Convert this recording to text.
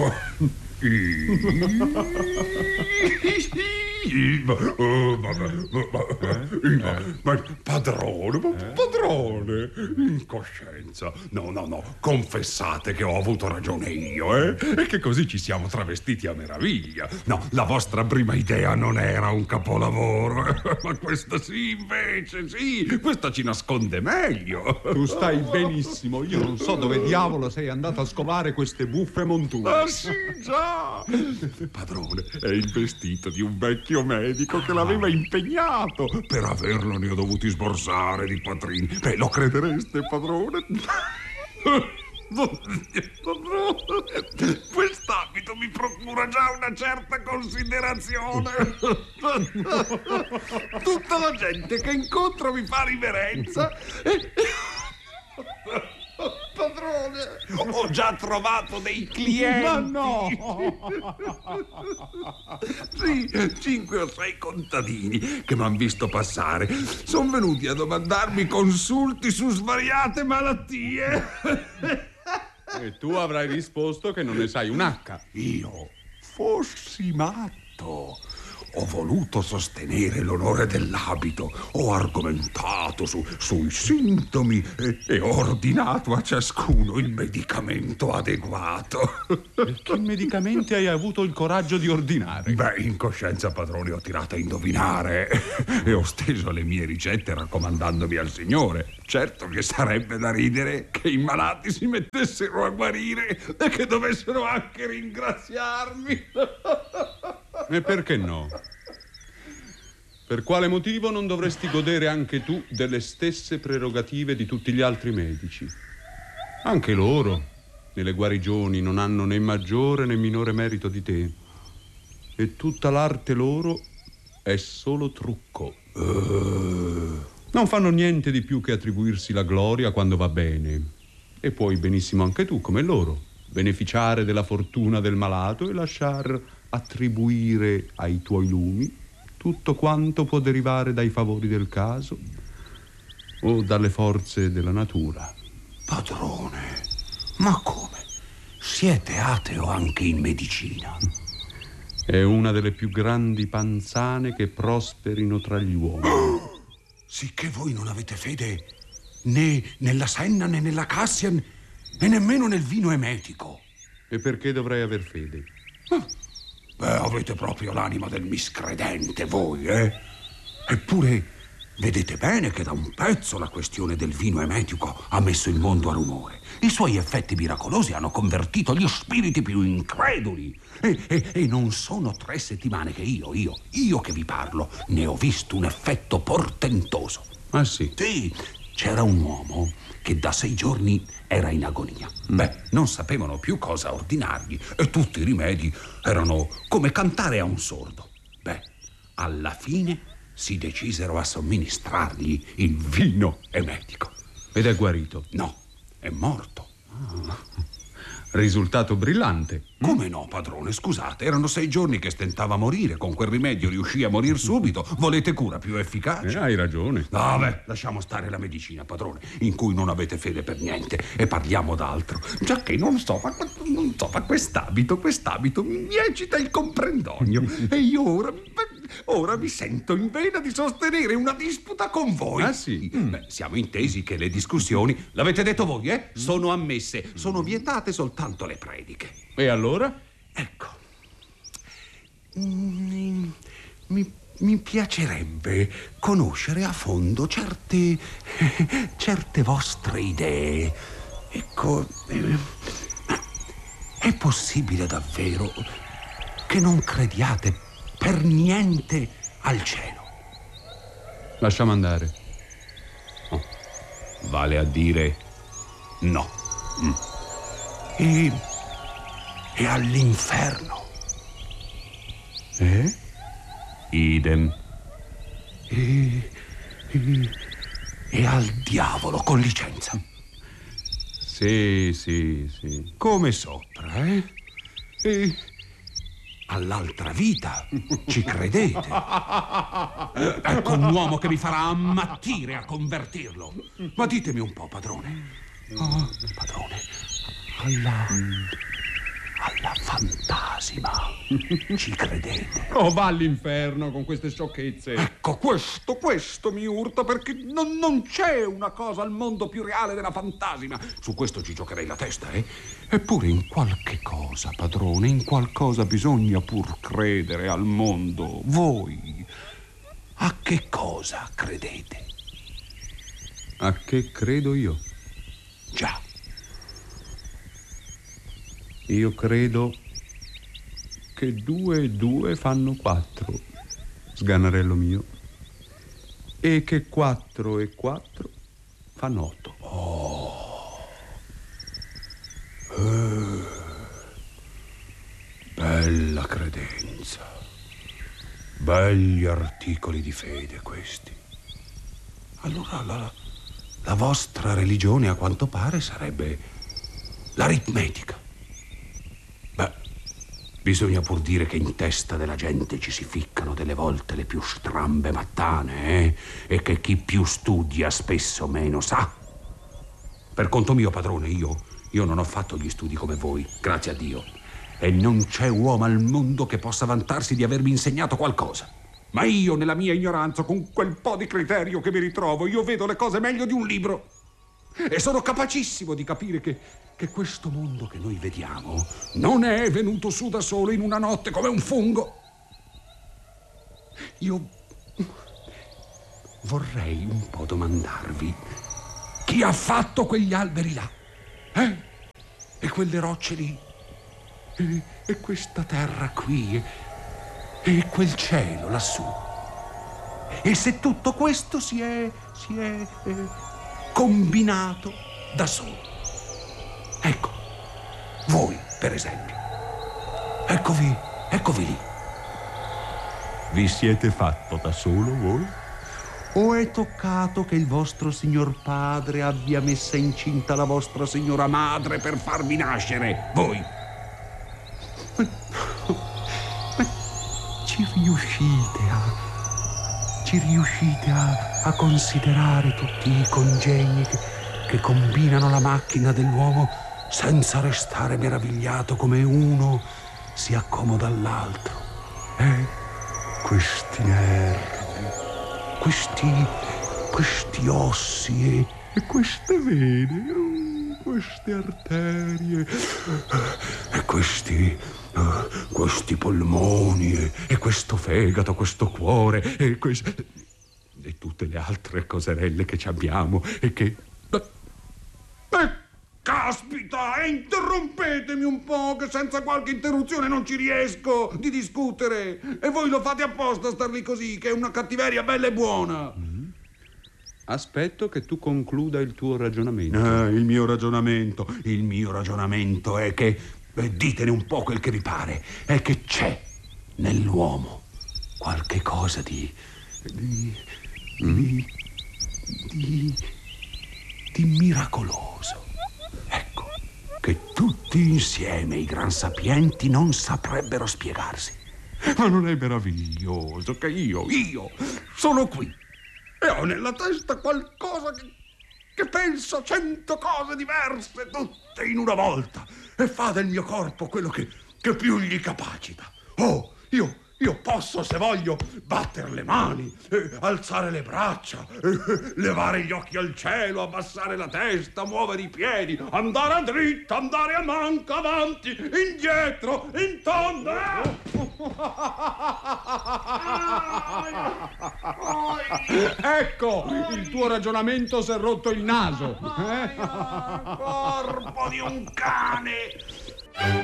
Ma padrone, in coscienza. No, confessate che ho avuto ragione io, e che così ci siamo travestiti a meraviglia. No, la vostra prima idea non era un capolavoro, ma questa sì, invece, sì, questa ci nasconde meglio. Tu stai benissimo, io non so dove diavolo sei andato a scovare queste buffe monture. Ah sì, già! Padrone, è il vestito di un vecchio medico che l'aveva impegnato. Per averlo ne ho dovuti sborsare di quattrini. Beh, lo credereste, padrone? Quest'abito mi procura già una certa considerazione. Tutta la gente che incontro mi fa riverenza. Padrone, ho già trovato dei clienti. Ma no! Sì, 5 o 6 contadini che m'han visto passare sono venuti a domandarmi consulti su svariate malattie. E tu avrai risposto che non ne sai un H. Io fossi matto. Ho voluto sostenere l'onore dell'abito, ho argomentato sui sintomi e ho ordinato a ciascuno il medicamento adeguato. E che medicamenti hai avuto il coraggio di ordinare? Beh, in coscienza, padrone, ho tirato a indovinare e ho steso le mie ricette raccomandandomi al Signore. Certo che sarebbe da ridere che i malati si mettessero a guarire e che dovessero anche ringraziarmi. E perché no? Per quale motivo non dovresti godere anche tu delle stesse prerogative di tutti gli altri medici? Anche loro, nelle guarigioni, non hanno né maggiore né minore merito di te. E tutta l'arte loro è solo trucco. Non fanno niente di più che attribuirsi la gloria quando va bene. E puoi benissimo anche tu, come loro, beneficiare della fortuna del malato e lasciar attribuire ai tuoi lumi tutto quanto può derivare dai favori del caso o dalle forze della natura. Padrone, ma come? Siete ateo anche in medicina? È una delle più grandi panzane che prosperino tra gli uomini. Sicché voi non avete fede né nella senna né nella cassian e nemmeno nel vino emetico. E perché dovrei aver fede? Beh, avete proprio l'anima del miscredente voi, eh? Eppure vedete bene che da un pezzo la questione del vino emetico ha messo il mondo a rumore. I suoi effetti miracolosi hanno convertito gli spiriti più increduli. E non sono 3 settimane che io che vi parlo, ne ho visto un effetto portentoso. Ah sì? Sì, c'era un uomo che da 6 giorni era in agonia. Beh, non sapevano più cosa ordinargli e tutti i rimedi erano come cantare a un sordo. Beh, alla fine si decisero a somministrargli il vino emetico. Ed è guarito? No, è morto. Risultato brillante. Come no, padrone? Scusate, erano 6 giorni che stentava a morire. Con quel rimedio riuscì a morir subito. Volete cura più efficace? Hai ragione. Vabbè, lasciamo stare la medicina, padrone, in cui non avete fede per niente, e parliamo d'altro. Già che non so, ma quest'abito mi eccita il comprendonio. E io ora mi sento in vena di sostenere una disputa con voi. Ah sì? Beh, siamo intesi che le discussioni, l'avete detto voi, sono ammesse, sono vietate soltanto le prediche. E allora? Ecco, mi piacerebbe conoscere a fondo certe vostre idee. Ecco, è possibile davvero che non crediate per niente al cielo? Lasciamo andare. Oh, vale a dire no. E all'inferno? Idem. E al diavolo, con licenza? Sì. Come sopra, E all'altra vita ci credete? Ecco un uomo che mi farà ammattire a convertirlo. Ma ditemi un po', padrone. Padrone, alla fantasima. Ci credete? Oh, va all'inferno con queste sciocchezze. Ecco, questo mi urta, perché non c'è una cosa al mondo più reale della fantasima. Su questo ci giocherei la testa, eh? Eppure in qualche cosa, padrone, in qualcosa bisogna pur credere al mondo. Voi a che cosa credete? A che credo io? Già. Io credo che 2 e 2 fanno 4, sganarello mio, e che 4 e 4 fanno 8. Bella credenza. Belli articoli di fede questi. Allora la vostra religione, a quanto pare, sarebbe l'aritmetica. Beh, bisogna pur dire che in testa della gente ci si ficcano delle volte le più strambe mattane, eh? E che chi più studia spesso meno sa. Per conto mio, padrone, io non ho fatto gli studi come voi, grazie a Dio. E non c'è uomo al mondo che possa vantarsi di avermi insegnato qualcosa. Ma io, nella mia ignoranza, con quel po' di criterio che mi ritrovo, io vedo le cose meglio di un libro. E sono capacissimo di capire che questo mondo che noi vediamo non è venuto su da solo in una notte come un fungo. Io vorrei un po' domandarvi chi ha fatto quegli alberi là, eh? E quelle rocce lì, e questa terra qui, e quel cielo lassù. E se tutto questo si è combinato da solo. Ecco, voi, per esempio. Eccovi lì. Vi siete fatto da solo voi? O è toccato che il vostro signor padre abbia messa incinta la vostra signora madre per farvi nascere? Voi? Ma ci riuscite a considerare tutti i congegni che combinano la macchina dell'uomo senza restare meravigliato come uno si accomoda all'altro? Questi nervi, questi ossi e queste vene, queste arterie e questi polmoni e questo fegato, questo cuore e tutte le altre coserelle che ci abbiamo e che... Caspita, interrompetemi un po', che senza qualche interruzione non ci riesco di discutere. E voi lo fate apposta a star lì così, che è una cattiveria bella e buona. Aspetto che tu concluda il tuo ragionamento. Il mio ragionamento è che, ditene un po' quel che vi pare, è che c'è nell'uomo qualche cosa di miracoloso. Ecco, che tutti insieme i gran sapienti non saprebbero spiegarsi. Ma non è meraviglioso che io sono qui e ho nella testa qualcosa che pensa 100 cose diverse, tutte in una volta, e fa del mio corpo quello che più gli capacita. Oh, io posso, se voglio, battere le mani, alzare le braccia, levare gli occhi al cielo, abbassare la testa, muovere i piedi, andare a dritta, andare a manca, avanti, indietro, in tondo. Ecco, il tuo ragionamento si è rotto il naso. Corpo di un cane!